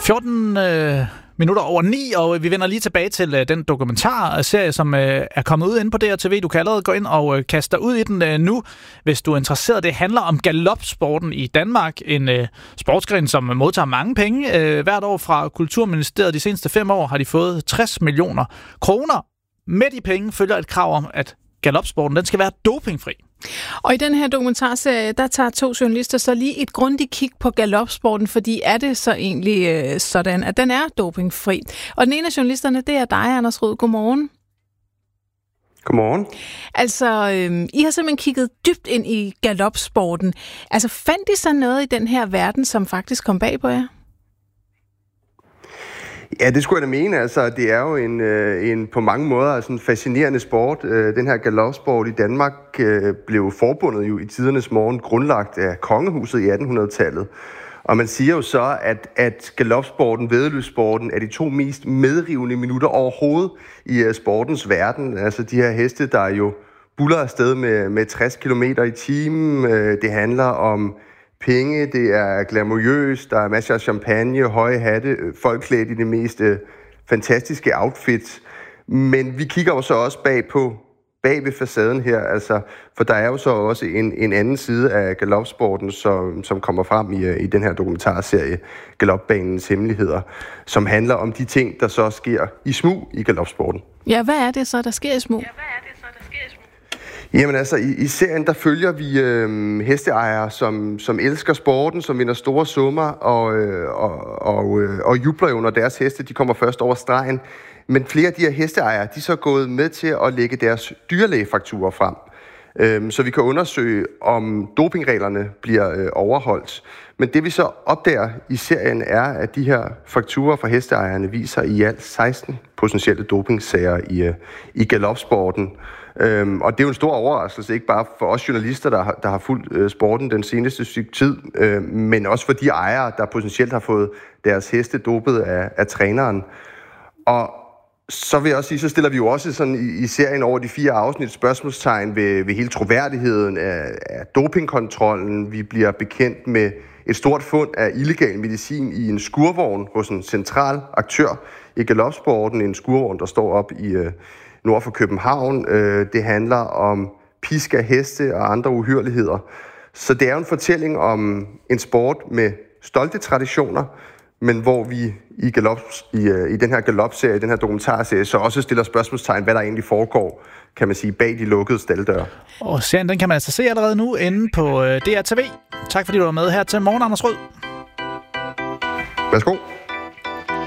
14 minutter over 9, og vi vender lige tilbage til den dokumentarserie, som er kommet ud inde på DRTV. Du kan allerede gå ind og kaste dig ud i den nu, hvis du er interesseret. Det handler om galopsporten i Danmark, en sportsgren, som modtager mange penge hvert år fra Kulturministeriet. De seneste 5 år har de fået 60 millioner kroner. Med de penge følger et krav om, at galopsporten den skal være dopingfri. Og i den her dokumentarserie, der tager 2 journalister så lige et grundigt kig på galopsporten, fordi er det så egentlig sådan, at den er dopingfri? Og den ene af journalisterne, det er dig, Anders Rød. Godmorgen. Godmorgen. Altså, I har simpelthen kigget dybt ind i galopsporten. Altså, fandt I så noget i den her verden, som faktisk kom bag på jer? Ja, det skulle jeg da mene. Altså, det er jo en på mange måder sådan fascinerende sport. Den her galopsport i Danmark blev forbundet jo i tidernes morgen grundlagt af kongehuset i 1800-tallet. Og man siger jo så, at galopsporten, væddeløbssporten, er de 2 mest medrivende minutter overhovedet i sportens verden. Altså de her heste, der jo buller afsted med 60 km i timen. Det handler om penge, det er glamourøst, der er masser af champagne, høje hatte, folk klædt i det mest fantastiske outfits. Men vi kigger jo så også bag ved facaden her, altså, for der er jo så også en anden side af galopsporten, som kommer frem i den her dokumentarserie, Galopbanens Hemmeligheder, som handler om de ting, der så sker i smug i galopsporten. Ja, hvad er det så, der sker i smug? Jamen altså, i serien der følger vi hesteejere, som elsker sporten, som vinder store summer og jubler jo, når deres heste de kommer først over stregen. Men flere af de her hesteejere, de er så gået med til at lægge deres dyrlægefakturer frem, så vi kan undersøge, om dopingreglerne bliver overholdt. Men det vi så opdager i serien er, at de her fakturer fra hesteejerne viser i alt 16 potentielle dopingsager i galopsporten. Og det er jo en stor overraskelse, ikke bare for os journalister, der har fulgt sporten den seneste stykke tid, men også for de ejere, der potentielt har fået deres heste dopet af træneren. Og så vil jeg også sige, så stiller vi jo også sådan i serien over de 4 afsnit spørgsmålstegn ved hele troværdigheden af dopingkontrollen. Vi bliver bekendt med et stort fund af illegal medicin i en skurvogn hos en central aktør i galopsporten. En skurvogn, der står op i nord for København. Det handler om pisk af heste og andre uhyrligheder. Så det er jo en fortælling om en sport med stolte traditioner, men hvor vi i den her galopserie, den her dokumentarserie, så også stiller spørgsmålstegn, hvad der egentlig foregår, kan man sige, bag de lukkede stalddøre. Og serien, den kan man altså se allerede nu inde på DRTV. Tak fordi du var med her til morgen, Anders Rød. Værsgo.